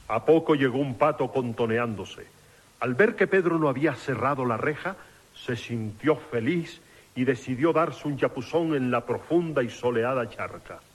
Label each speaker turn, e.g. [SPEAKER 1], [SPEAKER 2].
[SPEAKER 1] A poco llegó un pato contoneándose. Al ver que Pedro no había cerrado la reja, se sintió feliz y decidió darse un chapuzón en la profunda y soleada charca.